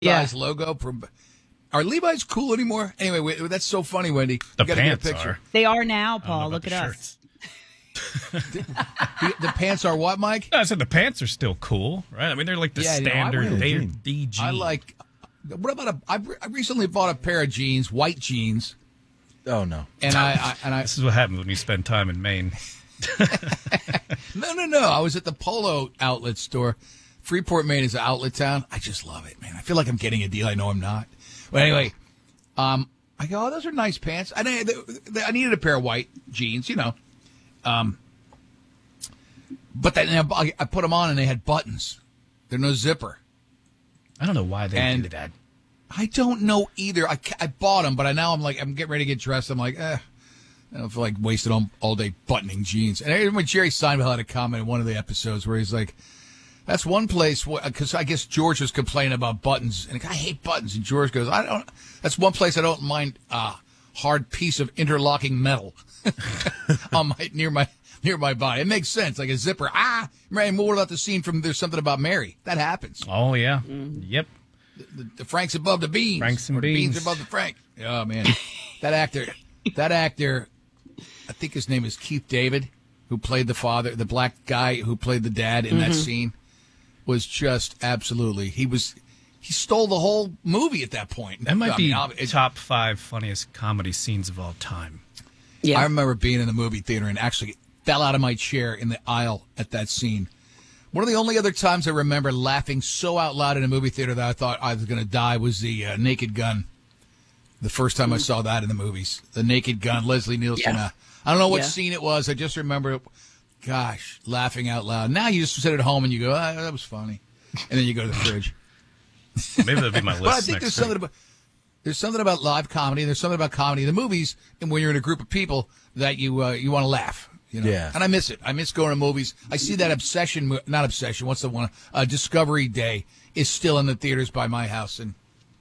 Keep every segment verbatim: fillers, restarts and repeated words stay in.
Yeah. Levi's logo. From, are Levi's cool anymore? Anyway, wait, that's so funny, Wendy. The You gotta pants get a picture. are. They are now, I don't know Paul. about Look the at shirts. us. The, the pants are what, Mike? No, I said the pants are still cool, right? I mean, they're like the Yeah, no, I standard. wear They're jeans. the jeans. I like. What about a? I, I recently bought a pair of jeans, white jeans, Oh, no. and I, I and I. This is what happens when you spend time in Maine. No, no, no. I was at the Polo outlet store. Freeport, Maine is an outlet town. I just love it, man. I feel like I'm getting a deal. I know I'm not. But anyway, um, I go, oh, those are nice pants. I, they, they, I needed a pair of white jeans, you know. Um, but then I, I put them on and they had buttons. They're no zipper. I don't know why they And- do that. I don't know either. I, ca- I bought them, but I now I'm like, I'm getting ready to get dressed. I'm like, eh. I don't feel like wasting all, all day buttoning jeans. And I remember Jerry Seinfeld had a comment in one of the episodes where he's like, that's one place, because I guess George was complaining about buttons. And I hate buttons. And George goes, I don't, that's one place I don't mind a hard piece of interlocking metal on my, near my, near my body. It makes sense. Like a zipper. Ah, right. What about the scene from There's Something About Mary? That happens. Oh, yeah. Mm-hmm. Yep. The, the Frank's above the beans. Franks and or the beans beans. above the Frank. Oh, man. That actor, that actor, I think his name is Keith David, who played the father, the black guy who played the dad in that scene, was just absolutely, he was, he stole the whole movie at that point. That might I be mean, I'll- it- top five funniest comedy scenes of all time. Yeah. I remember being in the movie theater and actually fell out of my chair in the aisle at that scene. One of the only other times I remember laughing so out loud in a movie theater that I thought I was going to die was the uh, Naked Gun. The first time I saw that in the movies. The Naked Gun, Leslie Nielsen. Yeah. Uh, I don't know what Yeah. scene it was. I just remember, gosh, laughing out loud. Now you just sit at home and you go, ah, that was funny. And then you go to the fridge. Maybe that'll be my list But I think next there's week. something about there's something about live comedy. There's something about comedy in the movies, and when you're in a group of people that you uh, you want to laugh. You know? Yeah. And I miss it. I miss going to movies. I see that Obsession, mo- not Obsession. What's the one? Uh, Discovery Day is still in the theaters by my house, and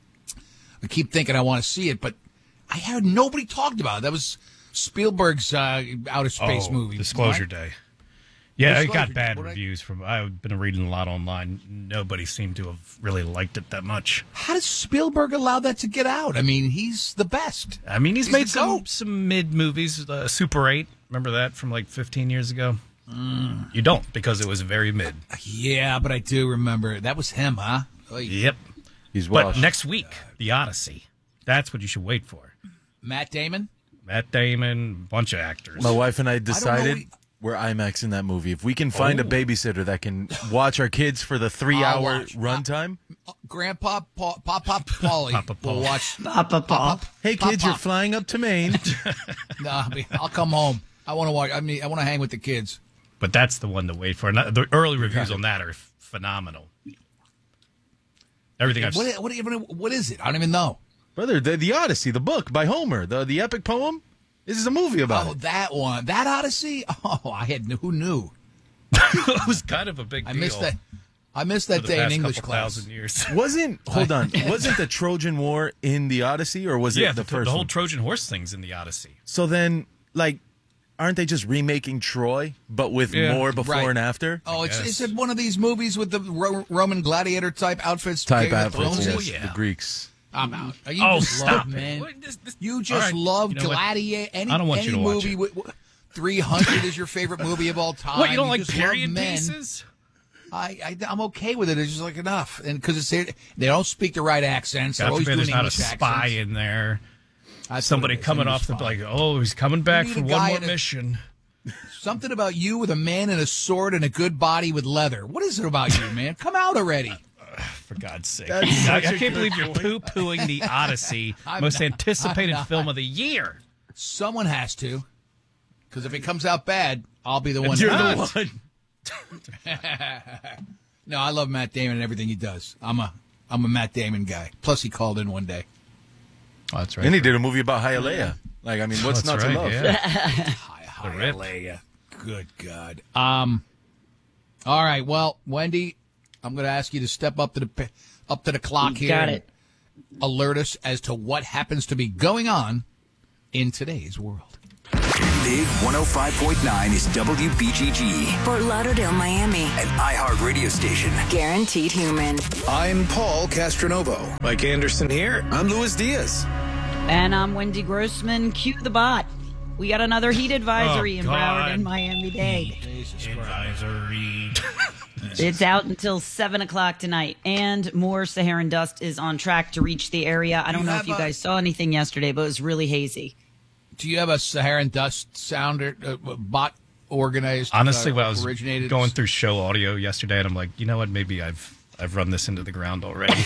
I keep thinking I want to see it, but I heard nobody talked about it. That was Spielberg's uh, outer space oh, movie. Disclosure What? Day. Yeah, it Disclosure got Day. bad What I- reviews from. I've been reading a lot online. Nobody seemed to have really liked it that much. How does Spielberg allow that to get out? I mean, he's the best. I mean, he's, He's made the some GOAT. some mid movies. Uh, Super eight, remember that from like fifteen years ago? Mm. You don't because it was very mid. Yeah, but I do remember that was him, huh? Oy. Yep. He's But Welsh. next week, The Odyssey. That's what you should wait for. Matt Damon. Matt Damon, bunch of actors. My wife and I know decided we- we're IMAXing that movie. If we can find a babysitter that can watch our kids for the I'll three-hour watch. runtime. Grandpa, pa, Pop, Pop, Paulie Papa Paul. will watch. Papa Paul. Hey, Pop, kids, you're pop. flying up to Maine. Nah, I mean, I'll come home. I want to watch. I mean, I want to hang with the kids. But that's the one to wait for. And the early reviews on that are phenomenal. Everything I've What, what, even, what is it? I don't even know. Brother, the, the Odyssey, the book by Homer, the, the epic poem. This is a movie about Oh, it. that one, that Odyssey. Oh, I had who knew? it was kind of a big I deal. missed that. I missed for that the day in past English couple class. thousand years. Wasn't, hold on, wasn't the Trojan War in the Odyssey, or was it yeah, the, the, first the whole one? Trojan horse thing's in the Odyssey. So then, like, aren't they just remaking Troy, but with Yeah. more before Right. and after? Oh, it's guess. is it one of these movies with the Ro- Roman gladiator type outfits? Type Game of outfits, Thrones? yes, Oh, yeah. the Greeks. I'm out. You Oh, just stop love, it. man. What- this- this- You all just right. love You know what? Gladiator. Any, I don't want any you to watch movie it. with, with three hundred is your favorite movie of all time. What, you don't like just love period men. pieces? I, I I'm okay with it. It's just like enough, and because it's they don't speak the right accents. They're God always forbid doing there's not a English spy accents. in there. That's Somebody what it is, coming English off the spy. like, oh, he's coming back need for a one guy more in a- mission. Something about you with a man and a sword and a good body with leather. What is it about you, man? Come out already. For God's sake. That's I, I such a can't believe good you're point. poo-pooing the Odyssey, I'm most not- anticipated I'm not. film of the year. Someone has to, because if it comes out bad, I'll be the one. You're to- the one. No, I love Matt Damon and everything he does. I'm a I'm a Matt Damon guy. Plus, he called in one day. Oh, that's right. And he did a movie about Hialeah. Like, I mean, what's That's not right, to love? yeah. Hi, The rip. Hialeah. Good God. Um. All right. Well, Wendy, I'm going to ask you to step up to the pa- up to the clock here. Got and it. Alert us as to what happens to be going on in today's world. Big one oh five point nine is W B G G. Fort Lauderdale, Miami. An iHeart radio station. Guaranteed human. I'm Paul Castronovo. Mike Anderson here. I'm Luis Diaz. And I'm Wendy Grossman. Cue the bot. We got another heat advisory Oh, in God. Broward and Miami-Dade. Advisory. It's out until seven o'clock tonight, and more Saharan dust is on track to reach the area. I don't You know have if you a- guys saw anything yesterday, but it was really hazy. Do you have a Saharan dust sounder uh, bot organized? Honestly, uh, when I was originated? going through show audio yesterday, and I'm like, you know what? Maybe I've I've run this into the ground already.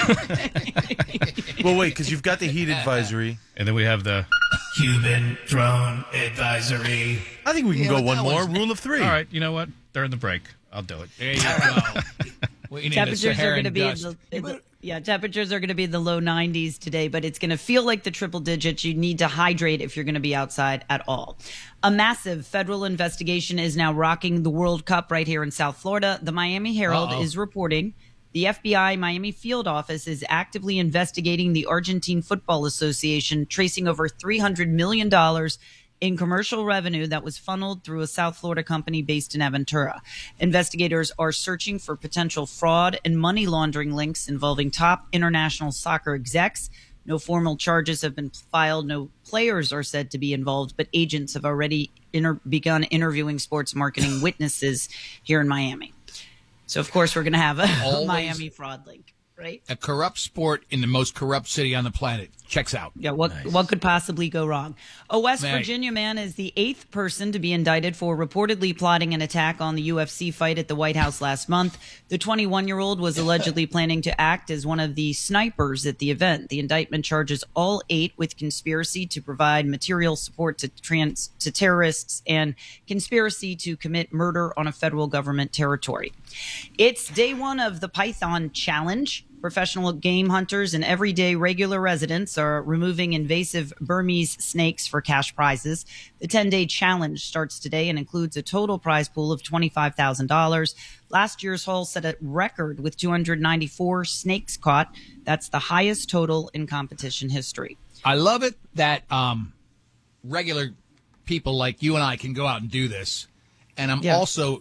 Well, wait, because you've got the heat advisory. And then we have the Cuban drone advisory. I think we can Yeah, go but one that more. one's- Rule of three. all right. You know what? During the break, I'll do it. There you go. We need a Temperatures are Saharan going to be in dust. the, in the yeah, temperatures are going to be in the low nineties today, but it's going to feel like the triple digits. You need to hydrate if you're going to be outside at all. A massive federal investigation is now rocking the World Cup right here in South Florida. The Miami Herald Uh-oh. is reporting the F B I Miami field office is actively investigating the Argentine Football Association, tracing over three hundred million dollars in commercial revenue that was funneled through a South Florida company based in Aventura. Investigators are searching for potential fraud and money laundering links involving top international soccer execs. No formal charges have been filed. No players are said to be involved, but agents have already inter- begun interviewing sports marketing witnesses here in Miami. So, of course, we're going to have a Always- Miami fraud link, right? A corrupt sport in the most corrupt city on the planet. Checks out. Yeah, what what could possibly go wrong? A West Right. Virginia man is the eighth person to be indicted for reportedly plotting an attack on the U F C fight at the White House last month. The twenty-one-year-old was allegedly planning to act as one of the snipers at the event. The indictment charges all eight with conspiracy to provide material support to trans to terrorists and conspiracy to commit murder on a federal government territory. It's day one of the Python Challenge. Professional game hunters and everyday regular residents are removing invasive Burmese snakes for cash prizes. The ten-day challenge starts today and includes a total prize pool of twenty-five thousand dollars. Last year's haul set a record with two hundred ninety-four snakes caught. That's the highest total in competition history. I love it that um, regular people like you and I can go out and do this. And I'm Yeah. also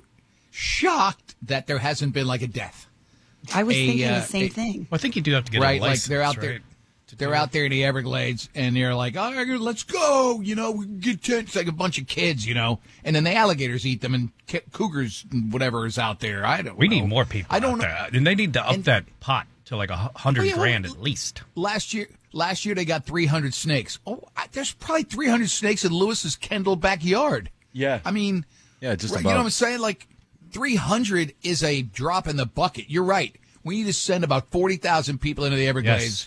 shocked that there hasn't been like a death. I was A, thinking uh, the same a- thing. Well, I think you do have to get Right, a like license, they're out there- right? To They're do out it. there in the Everglades, and they're like, "All right, let's go!" You know, we get ten. It's like a bunch of kids, you know, and then the alligators eat them, and c- cougars, and whatever is out there. I don't. We know. need more people. I don't out know. there. and they need to up And- that pot to like a hu- hundred Oh, yeah, well, grand l- at least. Last year, last year they got three hundred snakes. Oh, I, there's probably three hundred snakes in Lewis's Kendall backyard. Yeah. I mean, Yeah, just right, about. you know what I'm saying? Like, three hundred is a drop in the bucket. You're right. We need to send about forty thousand people into the Everglades.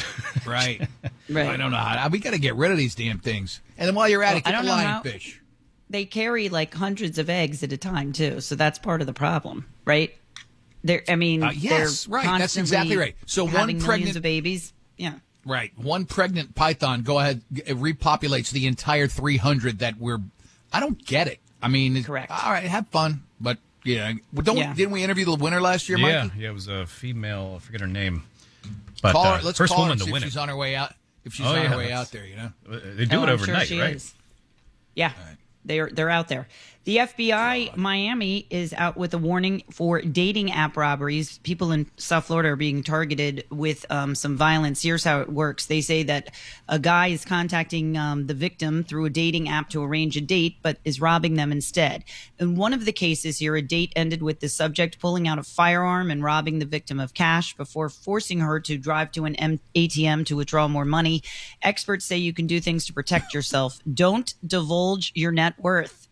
Right. Right. I don't know how. We got to get rid of these damn things. And then while you're at Well, it, I get don't the know how- lionfish. They carry like hundreds of eggs at a time too, so that's part of the problem, right? They're, I mean, Uh, yes, they're right. That's constantly exactly right. So one having millions pregnant- of babies. Yeah. Right. One pregnant python, go ahead, g- repopulates the entire three hundred that we're. I don't get it. I mean, it's- Correct. All right, have fun. But, yeah. Well, don't, Yeah. Didn't we interview the winner last year, Yeah, Mikey? yeah, it was a female. I forget her name. But Call uh, her, let's first call her woman and to see if win she's it. on her way out. If she's Oh, on yeah, her way that's- out there, you know. They do Oh, it I'm sure overnight, she right? is. Yeah. They're they're out there. The F B I Miami is out with a warning for dating app robberies. People in South Florida are being targeted with um, some violence. Here's how it works. They say that a guy is contacting um, the victim through a dating app to arrange a date, but is robbing them instead. In one of the cases here, a date ended with the subject pulling out a firearm and robbing the victim of cash before forcing her to drive to an M- A T M to withdraw more money. Experts say you can do things to protect yourself. Don't divulge your net worth.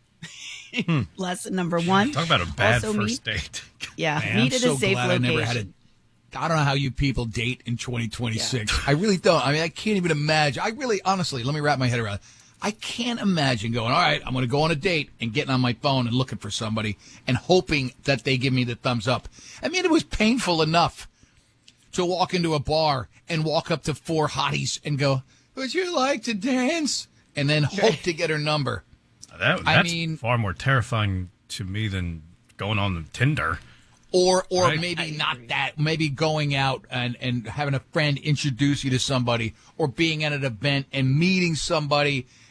Lesson number one. Talk about a bad Also first meet- date. Yeah, Man, meet I'm at so a safe glad I location. never had a. I don't know how you people date in twenty twenty-six. I really don't. I mean, I can't even imagine. I really, honestly, let me wrap my head around it. I can't imagine going, all right, I'm going to go on a date and getting on my phone and looking for somebody and hoping that they give me the thumbs up. I mean, it was painful enough to walk into a bar and walk up to four hotties and go, would you like to dance? And then hope to get her number. That, I that's mean- far more terrifying to me than going on Tinder. Or or Right. maybe not that. Maybe going out and, and having a friend introduce you to somebody or being at an event and meeting somebody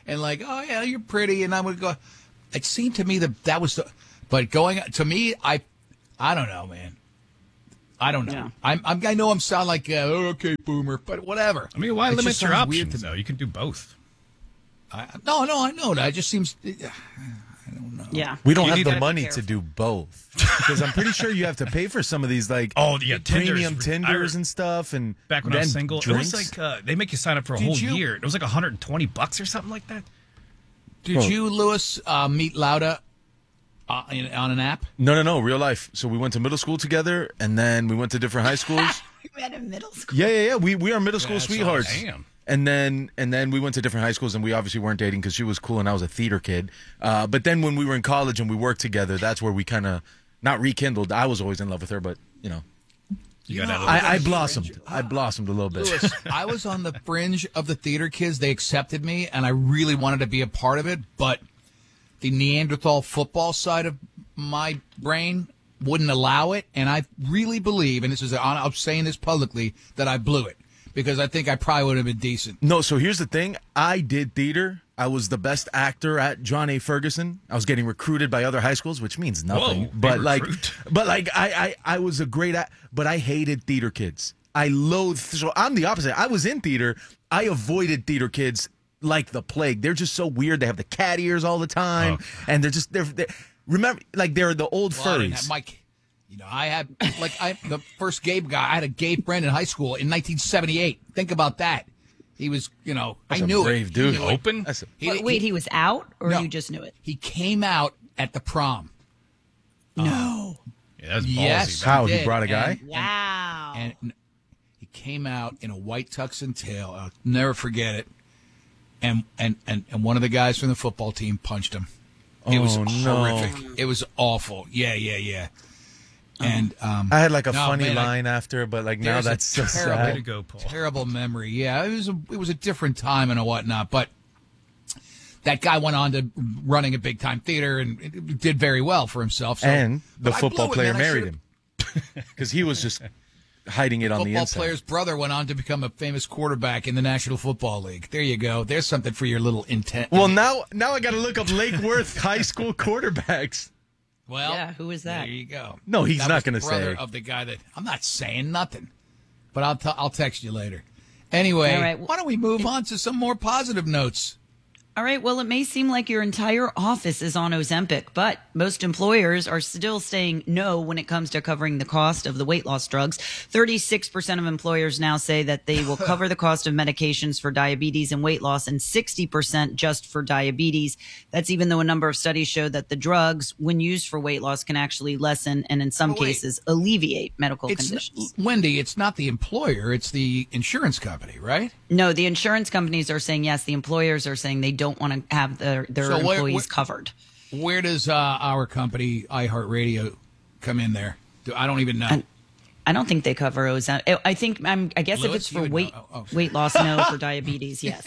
and like, oh yeah, you're pretty, and I would go. It seemed to me that that was the, but going to me, I, I don't know, man. I don't know. Yeah. I'm, I'm, I know I'm sound like uh, oh, okay, boomer, but whatever. I mean, why It limit just your sounds weird options, to though? You can do both. I, no, no, I know that. It just seems. Yeah. We don't You have need the to- money Be to do both because I'm pretty sure you have to pay for some of these like Oh, yeah, Tinder's- premium I Tinders re- and stuff. And Back when I was then single, drinks. it was like uh, they make you sign up for a Did whole you- year. It was like one hundred twenty bucks or something like that. Did Oh. you, Lewis, uh, meet Lauda uh, in, on an app? no, no, no, real life. So we went to middle school together, and then we went to different high schools. We met in middle school. Yeah, yeah, yeah. We we are middle school that's sweethearts. awesome. Damn. And then and then we went to different high schools, and we obviously weren't dating because she was cool and I was a theater kid. Uh, but then when we were in college and we worked together, that's where we kind of not rekindled. I was always in love with her, but you know, You got know, out of I- the- I, I blossomed. I blossomed a little bit. Lewis, I was on the fringe of the theater kids. They accepted me, and I really wanted to be a part of it, but the Neanderthal football side of my brain wouldn't allow it, and I really believe, and this is I'm saying this publicly, that I blew it because I think I probably would have been decent. No, so here's the thing. I did theater. I was the best actor at John A. Ferguson. I was getting recruited by other high schools, which means nothing. Whoa, but big like, recruit. but like, I, I, I was a great, act, but I hated theater kids. I loathed. So I'm the opposite. I was in theater. I avoided theater kids like the plague. They're just so weird. They have the cat ears all the time, Oh. and they're just they're, they're remember like they're the old Well, I didn't furries. have Mike. You know, I had like I the first gay guy. I had a gay friend in high school in nineteen seventy-eight. Think about that. He was, you know, That's I a knew brave it. dude. He knew it. Open? That's a- He- Wait, wait, he was out, or No. you just knew it? He came out at the prom. No. Yeah, that's ballsy. Yes. How he he did, brought a guy? and- Wow. and he came out in a white tux and tail. I'll never forget it. And and and, and one of the guys from the football team punched him. It was Oh, no. horrific. It was awful. Yeah, yeah, yeah. And um, I had like a no, funny man, I- line after, but like now there's a that's so terrible- Way to sad. go, Paul. terrible memory. Yeah, it was a, it was a different time and a whatnot. But that guy went on to running a big time theater and it did very well for himself. So, And the but I football blew it, player man. I married should've- him because he was just hiding it on the Football inside. player's brother went on to become a famous quarterback in the National Football League. There you go. There's something for your little intent. Well, now now I got to look up Lake Worth high school quarterbacks. Well, Yeah, who is that? There you go. No, he's That not was the gonna brother say. of the guy that I'm not saying nothing, but I'll t- I'll text you later. Anyway, All right. why don't we move on to some more positive notes? All right. Well, it may seem like your entire office is on Ozempic, but most employers are still saying no when it comes to covering the cost of the weight loss drugs. thirty-six percent of employers now say that they will cover the cost of medications for diabetes and weight loss, and sixty percent just for diabetes. That's even though a number of studies show that the drugs, when used for weight loss, can actually lessen and in some But wait. cases alleviate medical It's conditions. Wendy. It's not the employer. It's the insurance company, right? No, the insurance companies are saying yes. The employers are saying they don't want to have their, their So where- employees where- covered. Where does uh, our company, iHeartRadio, come in there? Do, I don't even know. And- I don't think they cover Ozempic. I think I'm, I guess Lewis, if it's you for would weight know. Oh, oh. weight loss, no. For diabetes, yes.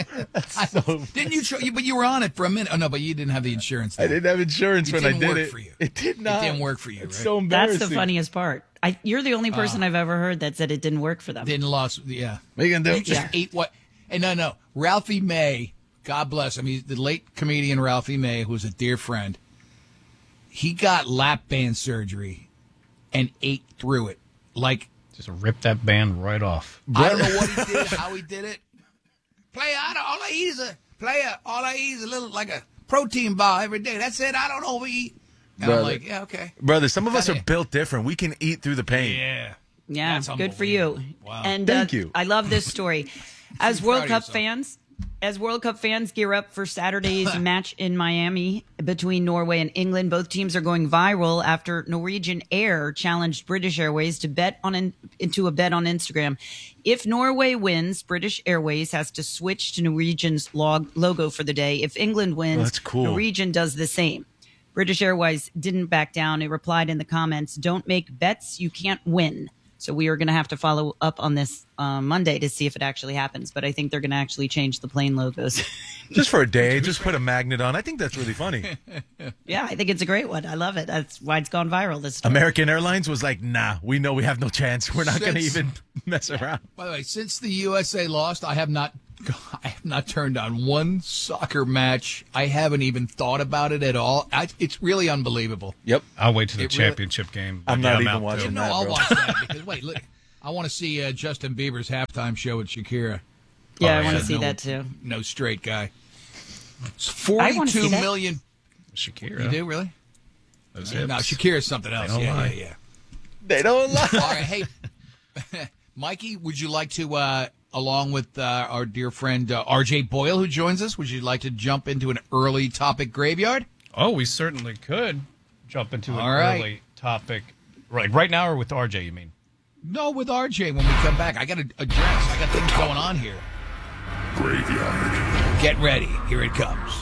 I- didn't you? Try, you- but you were on it for a minute. Oh no, but you didn't have the insurance. I then. didn't have insurance It when I didn't did work it. for you. It did not. It didn't work for you, It's right? so That's embarrassing. the funniest part. I, you're the only person I've ever heard that said it didn't work for them. Didn't lost. Yeah. What are you gonna do? You just Yeah. ate what? And no, no. Ralphie May, God bless him. He's the late comedian Ralphie May, who was a dear friend. He got lap band surgery and ate through it. Like, Just rip that band right off. I don't know what he did, how he did it. Player, I don't, all I eat is a player. All I eat is a little like a protein bar every day. That's it. I don't overeat. And Brother. I'm like, yeah, okay. Brother, some of us are Got it. built different. We can eat through the pain. Yeah. Yeah, That's good for you. unbelievable. Wow. And Thank uh, you. I love this story. As Be World proud of Cup yourself. fans, as World Cup fans gear up for Saturday's match in Miami between Norway and England, both teams are going viral after Norwegian Air challenged British Airways to bet on in, into a bet on Instagram. If Norway wins, British Airways has to switch to Norwegian's log, logo for the day. If England wins, Oh, that's cool. Norwegian does the same. British Airways didn't back down. It replied in the comments, "Don't make bets you can't win." So we are going to have to follow up on this uh, Monday to see if it actually happens. But I think they're going to actually change the plane logos. Just for a day, just put a magnet on. I think that's really funny. Yeah, I think it's a great one. I love it. That's why it's gone viral this time. American Airlines was like, nah, we know we have no chance. We're not going to Since- even mess around. By the way, since the U S A lost, I have not I have not turned on one soccer match. I haven't even thought about it at all. I, it's really unbelievable. Yep. I'll wait to the It really- championship game. I'm Yeah, not even out, watching too. No, that, I'll bro. watch that because wait, look, I want to see uh, Justin Bieber's halftime show with Shakira. Yeah, Oh, I want yeah. to see No- that too. No straight guy. It's I wanna see forty-two that. million. Shakira. You do really? Those No, hips. Shakira's something else. don't Yeah, lie. yeah, yeah. They don't lie. All right, hey, Mikey, would you like to, uh, along with uh, our dear friend uh, R J Boyle, who joins us, would you like to jump into an early topic graveyard? Oh, we certainly could jump into an All right. early topic. Right, right now or with R J, you mean? No, with R J when we come back. I got to address. I got things going on here. Graveyard. Get ready. Here it comes.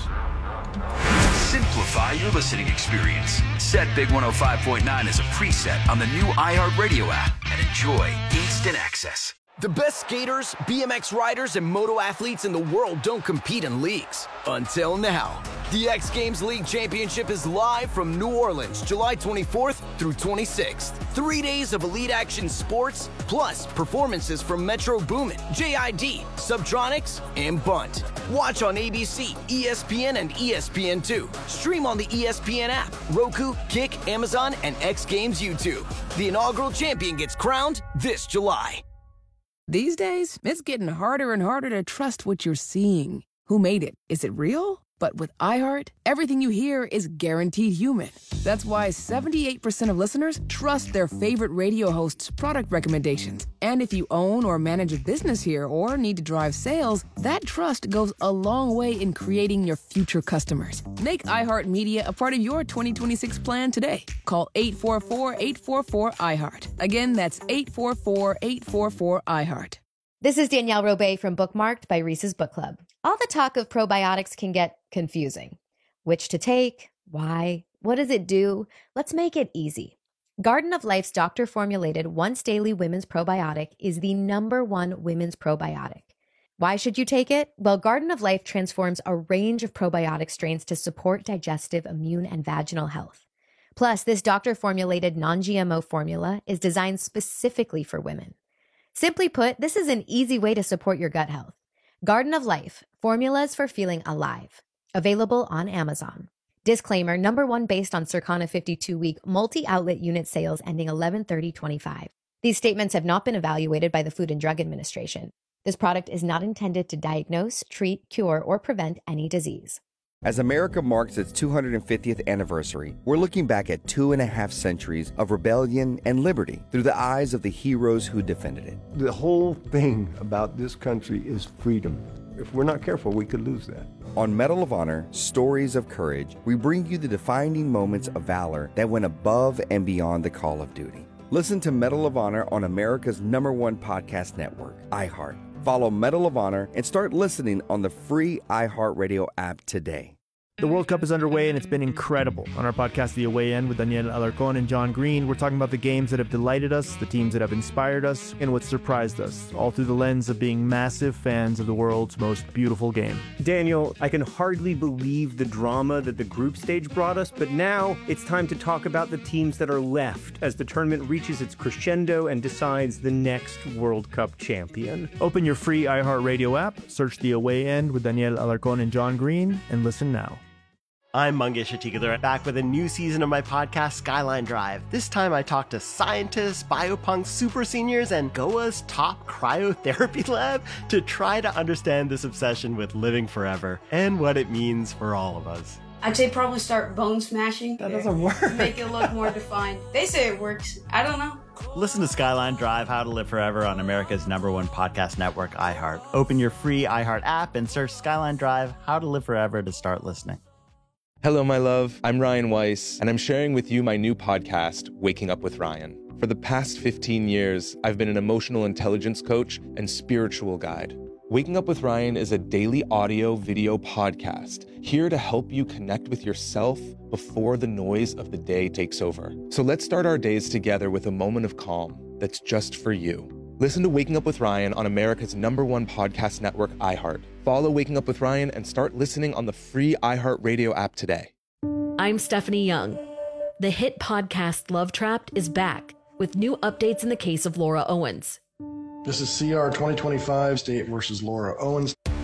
Simplify your listening experience. Set Big one oh five point nine as a preset on the new iHeartRadio app and enjoy instant access. The best skaters, B M X riders, and moto athletes in the world don't compete in leagues. Until now. The X Games League Championship is live from New Orleans, July twenty-fourth through twenty-sixth. Three days of elite action sports, plus performances from Metro Boomin, J I D, Subtronics, and Bunt. Watch on A B C, E S P N, and E S P N two. Stream on the E S P N app, Roku, Kick, Amazon, and X Games YouTube. The inaugural champion gets crowned this July. These days, it's getting harder and harder to trust what you're seeing. Who made it? Is it real? But with iHeart, everything you hear is guaranteed human. That's why seventy-eight percent of listeners trust their favorite radio hosts' product recommendations. And if you own or manage a business here or need to drive sales, that trust goes a long way in creating your future customers. Make iHeartMedia a part of your twenty twenty-six plan today. Call eight four four, eight four four, iHeart. Again, that's eight four four, eight four four, iHeart. This is Danielle Robay from Bookmarked by Reese's Book Club. All the talk of probiotics can get confusing. Which to take? Why? What does it do? Let's make it easy. Garden of Life's doctor-formulated once-daily women's probiotic is the number one women's probiotic. Why should you take it? Well, Garden of Life transforms a range of probiotic strains to support digestive, immune, and vaginal health. Plus, this doctor-formulated non-G M O formula is designed specifically for women. Simply put, this is an easy way to support your gut health. Garden of Life, formulas for feeling alive. Available on Amazon. Disclaimer, number one based on Circana fifty-two week multi-outlet unit sales ending eleven thirty twenty-five. These statements have not been evaluated by the Food and Drug Administration. This product is not intended to diagnose, treat, cure, or prevent any disease. As America marks its two hundred fiftieth anniversary, we're looking back at two and a half centuries of rebellion and liberty through the eyes of the heroes who defended it. The whole thing about this country is freedom. If we're not careful, we could lose that. On Medal of Honor, Stories of Courage, we bring you the defining moments of valor that went above and beyond the call of duty. Listen to Medal of Honor on America's number one podcast network, iHeart. Follow Medal of Honor and start listening on the free iHeartRadio app today. The World Cup is underway, and it's been incredible. On our podcast, The Away End, with Daniel Alarcon and John Green, we're talking about the games that have delighted us, the teams that have inspired us, and what surprised us, all through the lens of being massive fans of the world's most beautiful game. Daniel, I can hardly believe the drama that the group stage brought us, but now it's time to talk about the teams that are left as the tournament reaches its crescendo and decides the next World Cup champion. Open your free iHeartRadio app, search The Away End with Daniel Alarcon and John Green, and listen now. I'm Mangesh Hattikudur, back with a new season of my podcast, Skyline Drive. This time I talk to scientists, biopunks, super seniors, and Goa's top cryotherapy lab to try to understand this obsession with living forever and what it means for all of us. I'd say probably start bone smashing. That doesn't work. Make it look more defined. They say it works. I don't know. Listen to Skyline Drive, How to Live Forever on America's number one podcast network, iHeart. Open your free iHeart app and search Skyline Drive, How to Live Forever to start listening. Hello, my love. I'm Ryan Weiss, and I'm sharing with you my new podcast, Waking Up with Ryan. For the past fifteen years, I've been an emotional intelligence coach and spiritual guide. Waking Up with Ryan is a daily audio video podcast here to help you connect with yourself before the noise of the day takes over. So let's start our days together with a moment of calm that's just for you. Listen to Waking Up with Ryan on America's number one podcast network, iHeart. Follow Waking Up with Ryan and start listening on the free iHeartRadio app today. I'm Stephanie Young. The hit podcast Love Trapped is back with new updates in the case of Laura Owens. This is C R twenty twenty-five, State versus Laura Owens.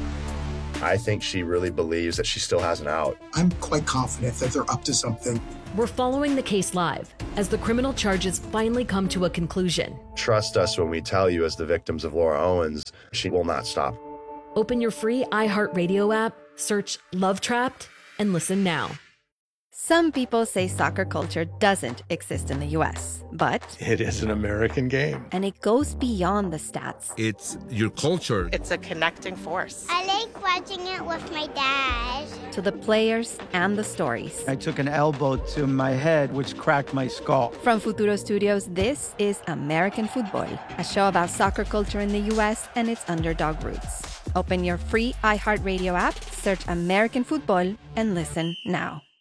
I think she really believes that she still has an out. I'm quite confident that they're up to something. We're following the case live as the criminal charges finally come to a conclusion. Trust us when we tell you, as the victims of Laura Owens, she will not stop. Open your free iHeartRadio app, search Love Trapped, and listen now. Some people say soccer culture doesn't exist in the U S, but it is an American game. And it goes beyond the stats. It's your culture. It's a connecting force. I like watching it with my dad. To the players and the stories. I took an elbow to my head, which cracked my skull. From Futuro Studios, this is American Football, a show about soccer culture in the U S and its underdog roots. Open your free iHeartRadio app, search American Football, and listen now.